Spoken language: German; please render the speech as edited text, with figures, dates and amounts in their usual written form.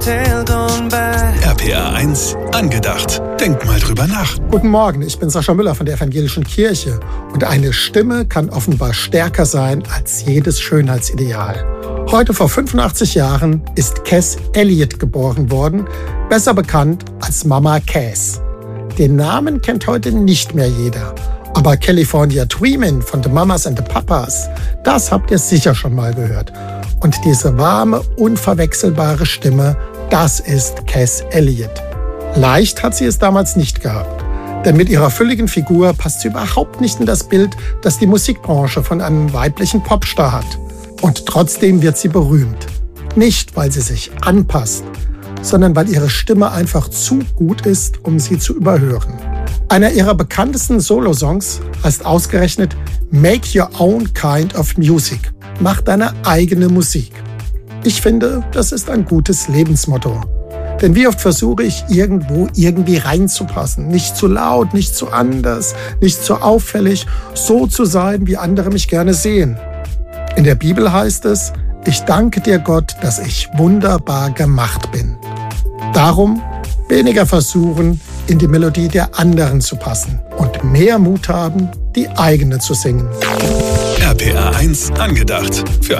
RPR 1 angedacht. Denk mal drüber nach. Guten Morgen, ich bin Sascha Müller von der Evangelischen Kirche. Und eine Stimme kann offenbar stärker sein als jedes Schönheitsideal. Heute vor 85 Jahren ist Cass Elliot geboren worden, besser bekannt als Mama Cass. Den Namen kennt heute nicht mehr jeder. Aber California Dreamin' von The Mamas and the Papas, das habt ihr sicher schon mal gehört. Und diese warme, unverwechselbare Stimme, das ist Cass Elliot. Leicht hat sie es damals nicht gehabt. Denn mit ihrer fülligen Figur passt sie überhaupt nicht in das Bild, das die Musikbranche von einem weiblichen Popstar hat. Und trotzdem wird sie berühmt. Nicht, weil sie sich anpasst, sondern weil ihre Stimme einfach zu gut ist, um sie zu überhören. Einer ihrer bekanntesten Solo-Songs heißt ausgerechnet Make Your Own Kind of Music. Mach deine eigene Musik. Ich finde, das ist ein gutes Lebensmotto. Denn wie oft versuche ich irgendwo irgendwie reinzupassen. Nicht zu laut, nicht zu anders, nicht zu auffällig, so zu sein, wie andere mich gerne sehen. In der Bibel heißt es, ich danke dir Gott, dass ich wunderbar gemacht bin. Darum weniger versuchen, in die Melodie der anderen zu passen und mehr Mut haben, die eigene zu singen. RPR 1 angedacht. Für